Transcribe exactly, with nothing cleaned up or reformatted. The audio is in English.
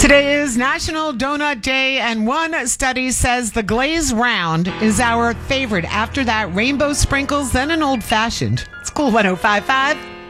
Today is National Donut Day, and one study says the glazed round is our favorite. After that, rainbow sprinkles, then an old-fashioned. It's Cool one oh five point five.